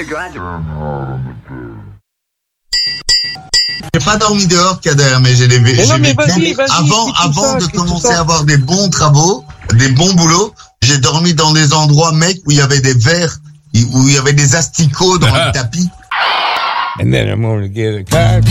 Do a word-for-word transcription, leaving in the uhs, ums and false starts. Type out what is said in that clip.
J'ai pas dormi dehors, Kader, mais j'ai des Mais j'ai non, mais vécu- vas-y, vas-y, avant, explique tout avant ça, de explique tout commencer ça. à avoir des bons travaux, des bons boulots, j'ai dormi dans des endroits, mec, où il y avait des verres, où il y avait des asticots dans le tapis. And then I'm going to get a car.